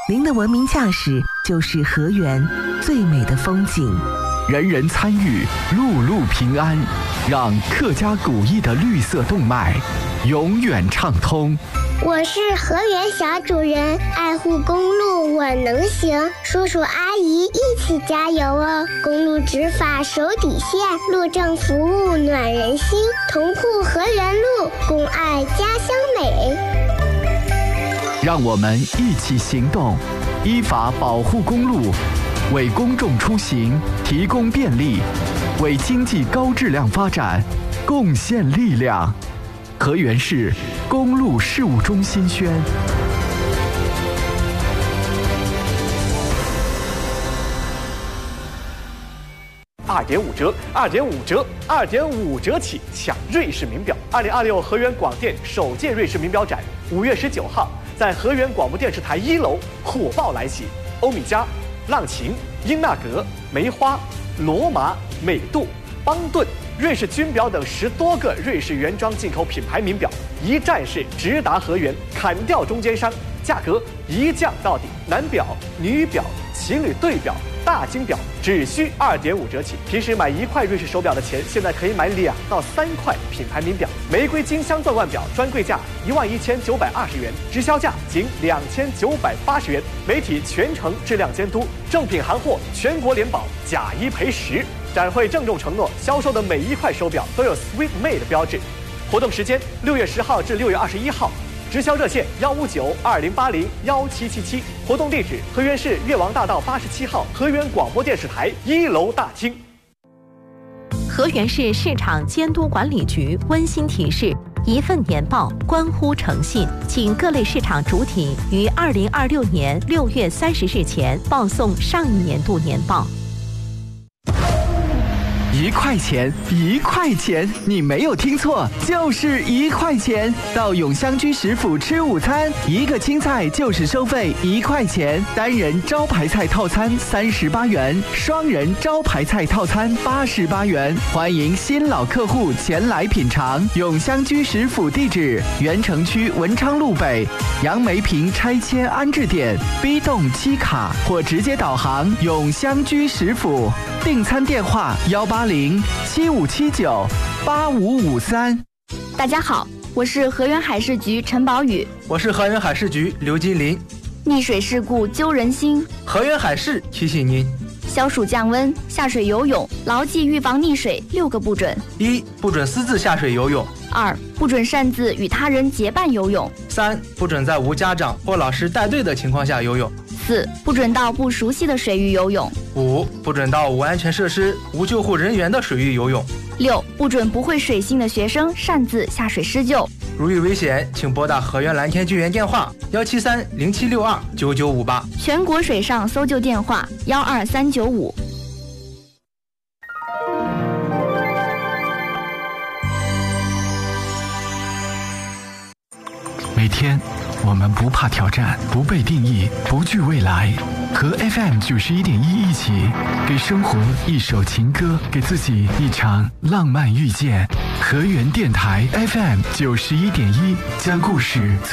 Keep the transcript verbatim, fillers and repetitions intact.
您的文明驾驶就是河源最美的风景。 人人参与，路路平安，让客家古艺的绿色动脉永远畅通。 我是河源小主人，爱护公路我能行，叔叔阿姨一起加油哦！公路执法手底线，路政服务暖人心，同护河源路，共爱家乡美。 让我们一起行动，依法保护公路，为公众出行提供便利，为经济高质量发展贡献力量。河源市公路事务中心宣。 二点五折，二点五折，二点五折起抢瑞士名表！二零二六河源广电首届瑞士名表展，五月十九号在河源广播电视台一楼火爆来袭，欧米茄、浪琴、英纳格、梅花、罗马、美度、邦顿、瑞士军表等十多个瑞士原装进口品牌名表，一站式直达河源，砍掉中间商，价格一降到底。男表、女表、情侣对表、大金表只需二点五折起。平时买一块瑞士手表的钱，现在可以买两到三块品牌名表。玫瑰金镶钻腕表专柜价一万一千九百二十元，直销价仅两千九百八十元。媒体全程质量监督，正品行货全国联保，假一赔十。展会郑重承诺，销售的每一块手表都有 Sweet Made 标志。活动时间六月十号至六月二十一号，直销热线幺五九二零八零幺七七七。活动地址：河源市越王大道八十七号河源广播电视台一楼大厅。 河源市市场监督管理局温馨提示：一份年报关乎诚信，请各类市场主体于二零二六年六月三十日前报送上一年度年报。 一块钱，一块钱，你没有听错，就是一块钱。到永香居食府吃午餐，一个青菜就是收费一块钱。单人招牌菜套餐三十八元，双人招牌菜套餐八十八元。欢迎新老客户前来品尝。永香居食府地址：原城区文昌路北杨梅坪拆迁安置点 B 栋七卡，或直接导航永香居食府。订餐电话：幺八零七五七九八五五三。 大家好，我是河源海事局陈宝宇。 我是河源海事局刘金林。 溺水事故揪人心， 河源海事提醒您： 消暑降温，下水游泳，牢记预防溺水六个不准： 一、不准私自下水游泳； 二、不准擅自与他人结伴游泳； 三、不准在无家长或老师带队的情况下游泳； 四、不准到不熟悉的水域游泳； 五、不准到无安全设施、无救护人员的水域游泳； 六、不准不会水性的学生擅自下水施救。 如遇危险，请拨打河源蓝天救援电话幺七三零七六二九九五八， 全国水上搜救电话幺二三九五。 每天我们不怕挑战，不被定义，不惧未来。和 F M 九十一点一一起，给生活一首情歌，给自己一场浪漫遇见。河源电台 F M 九十一点一，将故事